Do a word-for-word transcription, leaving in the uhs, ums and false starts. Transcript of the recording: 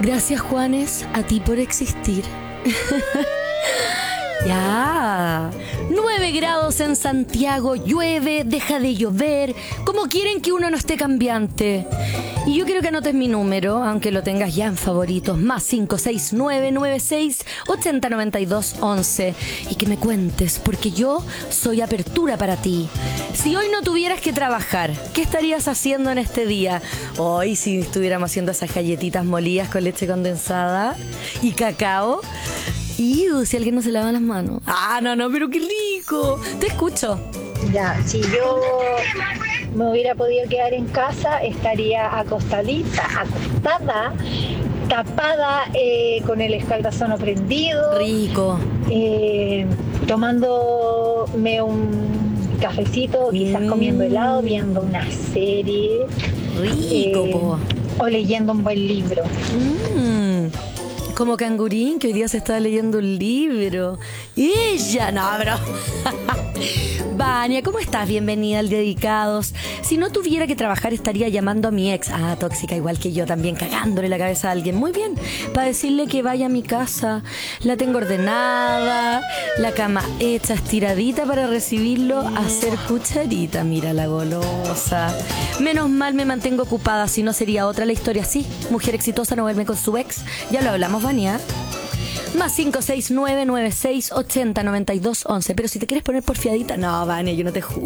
Gracias, Juanes, a ti por existir. Ya. Nueve grados en Santiago, llueve, deja de llover. ¿Cómo quieren que uno no esté cambiante? Y yo quiero que anotes mi número, aunque lo tengas ya en favoritos, más cinco seis nueve nueve seis ocho cero nueve dos once. Y que me cuentes, porque yo soy apertura para ti. Si hoy no tuvieras que trabajar, ¿qué estarías haciendo en este día? Hoy, si estuviéramos haciendo esas galletitas molidas con leche condensada y cacao. Y si alguien no se lava las manos. Ah, no, no, pero qué rico. Te escucho. Ya, si yo me hubiera podido quedar en casa, estaría acostadita, acostada, tapada, eh, con el escaldazono prendido. Rico. Eh, tomándome un cafecito, quizás Mm. comiendo helado, viendo una serie. Rico, eh, po. O leyendo un buen libro. Mm. Como Cangurín, que hoy día se estaba leyendo un libro. Ella, no, bro. Vania, ¿cómo estás? Bienvenida al Dedicados. Si no tuviera que trabajar, estaría llamando a mi ex. Ah, tóxica, igual que yo, también cagándole la cabeza a alguien. Muy bien, para decirle que vaya a mi casa. La tengo ordenada, la cama hecha, estiradita para recibirlo, hacer cucharita. Mira la golosa. Menos mal me mantengo ocupada, si no sería otra la historia así. Mujer exitosa no vuelve con su ex. Ya lo hablamos, Vania. Más cinco seis nueve nueve seis ocho cero nueve dos once. Pero si te quieres poner porfiadita, no, Vania, yo no te juro.